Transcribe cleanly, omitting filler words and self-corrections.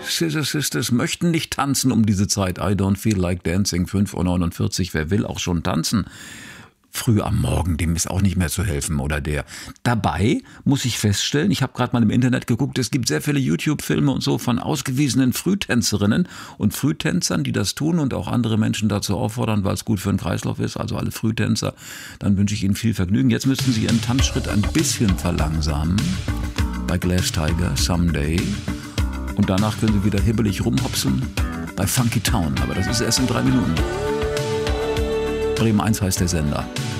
Scissor Sisters möchten nicht tanzen um diese Zeit. I don't feel like dancing, 5:49 Uhr. Wer will auch schon tanzen? Früh am Morgen, dem ist auch nicht mehr zu helfen oder der. Dabei muss ich feststellen, ich habe gerade mal im Internet geguckt, es gibt sehr viele YouTube-Filme und so von ausgewiesenen Frühtänzerinnen und Frühtänzern, die das tun und auch andere Menschen dazu auffordern, weil es gut für den Kreislauf ist, also alle Frühtänzer. Dann wünsche ich Ihnen viel Vergnügen. Jetzt müssten Sie Ihren Tanzschritt ein bisschen verlangsamen. Bei Glass Tiger, Someday. Und danach können Sie wieder hibbelig rumhopsen bei Funky Town. Aber das ist erst in 3 Minuten. Bremen 1 heißt der Sender.